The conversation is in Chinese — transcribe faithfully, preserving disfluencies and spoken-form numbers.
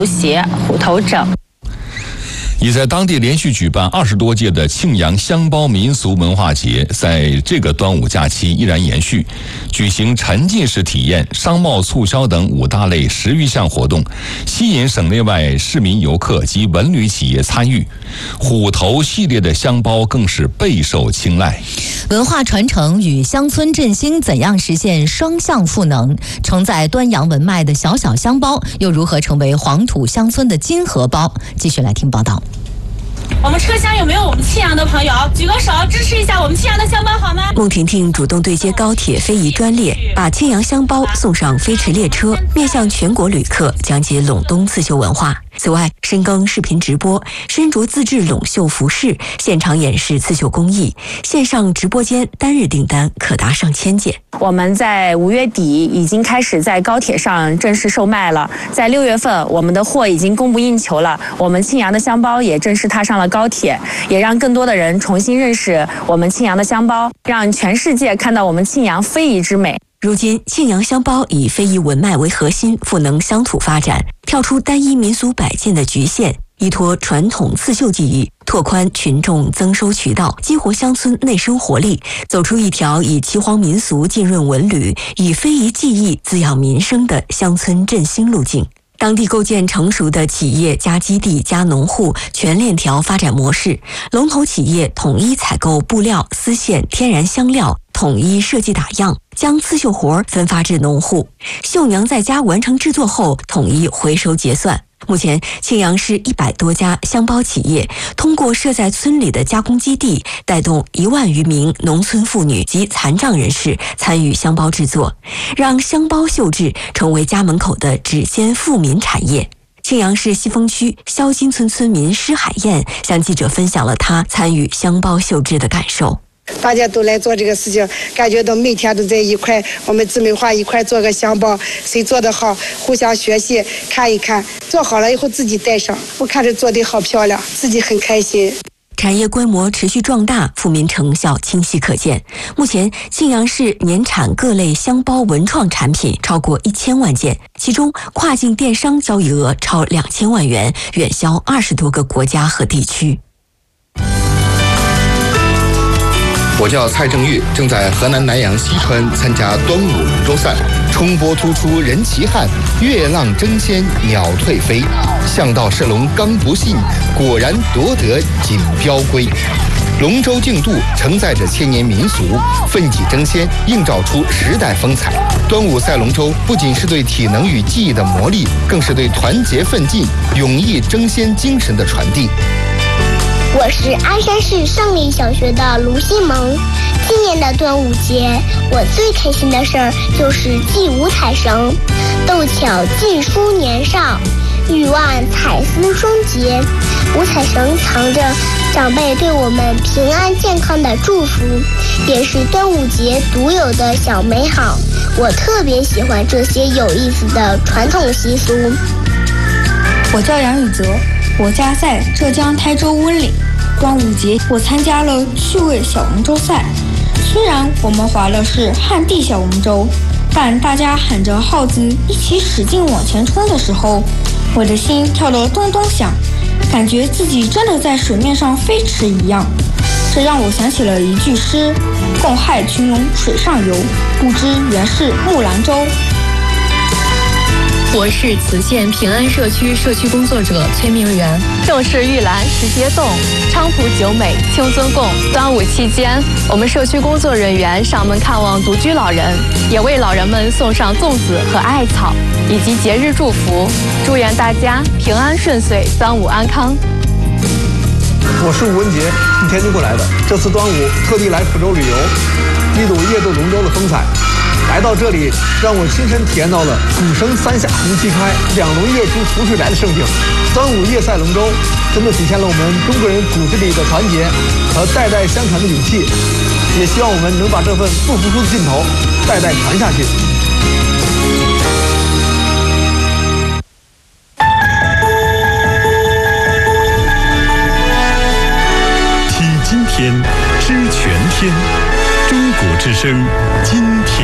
血、虎头疹。 已在当地连续举办二十多届的庆阳香包民俗文化节，在这个端午假期依然延续，举行沉浸式体验、商贸促销等五大类十余项活动，吸引省内外市民游客及文旅企业参与。虎头系列的香包更是备受青睐。 文化传承与乡村振兴怎样实现双向赋能？承载端阳文脉的小小香包，又如何成为黄土乡村的金荷包？继续来听报道。 我们车厢有没有我们庆阳的朋友？举个手支持一下我们庆阳的香包好吗？ 孟婷婷主动对接高铁非遗专列，把庆阳香包送上飞驰列车，面向全国旅客讲解陇东刺绣文化。此外，深耕视频直播，身着自制陇绣服饰，现场演示刺绣工艺，线上直播间单日订单可达上千件。 我们在五月底已经开始在高铁上正式售卖了，在六月份我们的货已经供不应求了，我们庆阳的香包也正式踏上了高铁，也让更多的人重新认识我们庆阳的香包，让全世界看到我们庆阳非遗之美。 如今，庆阳香包以非遗文脉为核心，赋能乡土发展，跳出单一民俗摆件的局限，依托传统刺绣技艺，拓宽群众增收渠道，激活乡村内生活力，走出一条以岐黄民俗浸润文旅，以非遗技艺滋养民生的乡村振兴路径。当地构建成熟的企业加基地加农户全链条发展模式，龙头企业统一采购布料、丝线、天然香料，统一设计打样，将刺绣活分发至农户。绣娘在家完成制作后，统一回收结算。目前，庆阳市一百多家香包企业通过设在村里的加工基地，带动一万余名农村妇女及残障人士参与香包制作，让香包绣制成为家门口的指尖富民产业。庆阳市西峰区肖金村村民施海燕向记者分享了她参与香包绣制的感受。 大家都来做这个事情，感觉到每天都在一块，我们姊妹花一块做个香包，谁做得好，互相学习，看一看，做好了以后自己带上。我看着做得好漂亮，自己很开心。 产业规模持续壮大，富民成效清晰可见。目前，庆阳市年产各类香包文创产品超过一千万件，其中跨境电商交易额超两千万元，远销二十多个国家和地区。 我叫蔡正玉，正在河南南阳西川参加端午龙舟赛。冲波突出人齐汉，月浪争先鸟退飞。向道射龙刚不信，果然夺得锦标归。龙舟竞渡承载着千年民俗，奋起争先，映照出时代风采。端午赛龙舟不仅是对体能与技艺的磨砺，更是对团结奋进、勇毅争先精神的传递。 我是鞍山市胜利小学的卢新萌。今年的端午节，我最开心的事儿就是系五彩绳，斗巧技书年少，欲望彩丝双结。五彩绳藏着长辈对我们平安健康的祝福，也是端午节独有的小美好。我特别喜欢这些有意思的传统习俗。 我叫杨宇泽，我家在浙江台州温岭。端午节我参加了趣味小龙舟赛，虽然我们划的是旱地小龙舟，但大家喊着号子一起使劲往前冲的时候，我的心跳得咚咚响，感觉自己真的在水面上飞驰一样。这让我想起了一句诗：共害群龙水上游，不知原是木兰舟。 我是磁县平安社区社区工作者崔明媛。 正是玉兰时节动，菖蒲久美清尊供。端午期间，我们社区工作人员上门看望独居老人，也为老人们送上粽子和艾草，以及节日祝福，祝愿大家平安顺遂，端午安康。 我是吴文杰，从天津过来的。这次端午特地来蒲州旅游，一睹夜渡龙舟的风采。来到这里，让我亲身体验到了鼓声三下红旗开，两龙跃出浮水来的盛景。端午夜赛龙舟，真的体现了我们中国人骨子里的团结和代代相传的勇气。也希望我们能把这份不服输的劲头代代传下去。 听今天，知全天。中国之声今